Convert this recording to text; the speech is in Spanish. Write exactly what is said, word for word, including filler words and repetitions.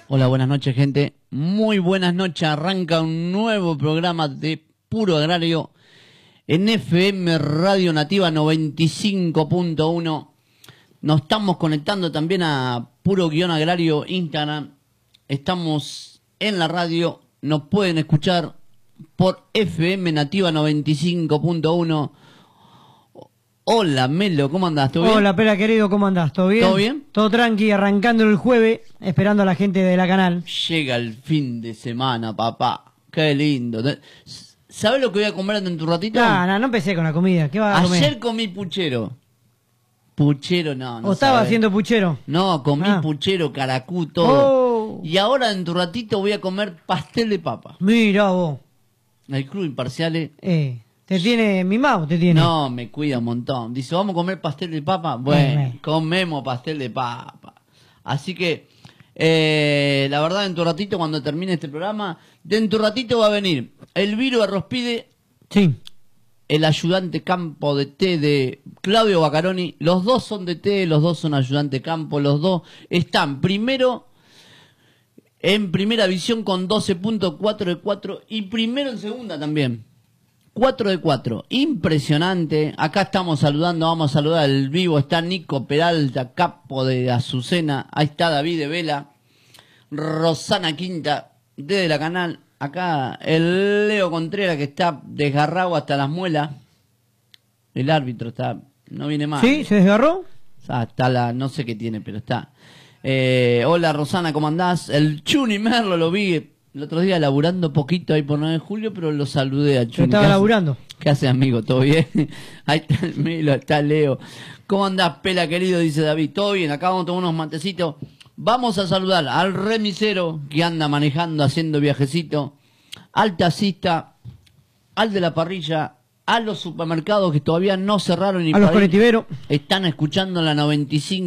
Hola, buenas noches, gente. Muy buenas noches. Arranca un nuevo programa de Puro Agrario en F M Radio Nativa noventa y cinco punto uno. Nos estamos conectando también a Puro Guión Agrario Instagram. Estamos en la radio. Nos pueden escuchar por F M Nativa noventa y cinco punto uno. Hola, Melo, ¿cómo andás? ¿Todo bien? Hola, Pela, querido, ¿cómo andás? ¿Todo bien? ¿Todo bien? Todo tranqui, arrancando el jueves, esperando a la gente de la canal. Llega el fin de semana, papá. Qué lindo. ¿Sabés lo que voy a comer en tu ratito? No, no, no empecé con la comida. ¿Qué vas a comer? Ayer comí puchero. Puchero, no, no ¿O estaba sabés. haciendo puchero? No, comí Ah. puchero, caracú, todo. Oh. Y ahora en tu ratito voy a comer pastel de papa. Mira vos. El Club Imparciales. Eh, ¿te tiene mimado? ¿Te tiene? No, me cuida un montón. Dice, ¿vamos a comer pastel de papa? Bueno, Eh, eh. comemos pastel de papa. Así que, eh, la verdad, en tu ratito, cuando termine este programa, de en tu ratito va a venir Elviro Arrospide, Sí. el ayudante campo de T de Claudio Baccaroni. Los dos son de T, los dos son ayudante campo, los dos están primero en primera visión con doce punto cuatro de cuatro y primero en segunda también. cuatro de cuatro, impresionante. Acá estamos saludando, vamos a saludar al vivo. Está Nico Peralta, capo de Azucena. Ahí está David de Vela, Rosana Quinta, desde la canal. Acá el Leo Contreras, que está desgarrado hasta las muelas. El árbitro está, no viene más. ¿Sí? ¿Se desgarró? Ah, está la, no sé qué tiene, pero está. Eh, hola Rosana, ¿cómo andás? El Chuni Merlo lo vi el otro día laburando poquito ahí por nueve de julio, pero lo saludé a Yo Chuni. estaba ¿Qué hace? laburando. ¿Qué hace, amigo? ¿Todo bien? Ahí está el Milo, está Leo. ¿Cómo andás, Pela, querido? Dice David. ¿Todo bien? Acá vamos a tomar unos matecitos. Vamos a saludar al remisero que anda manejando, haciendo viajecito, al taxista, al de la parrilla, a los supermercados que todavía no cerraron y A los por ahí colectiveros. están escuchando la noventa y cinco.